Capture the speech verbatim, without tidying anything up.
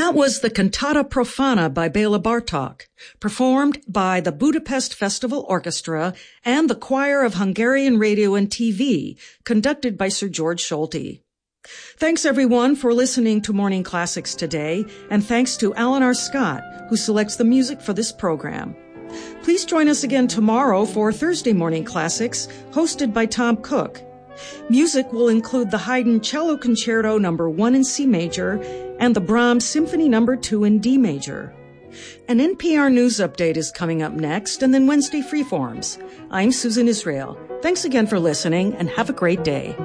That was the Cantata Profana by Bela Bartok, performed by the Budapest Festival Orchestra and the Choir of Hungarian Radio and T V, conducted by Sir George Solti. Thanks, everyone, for listening to Morning Classics today, and thanks to Alan R. Scott, who selects the music for this program. Please join us again tomorrow for Thursday Morning Classics, hosted by Tom Cook. Music will include the Haydn Cello Concerto Number one in C Major and the Brahms Symphony Number two in D Major. An N P R News update is coming up next, and then Wednesday Freeforms. I'm Susan Israel. Thanks again for listening, and have a great day.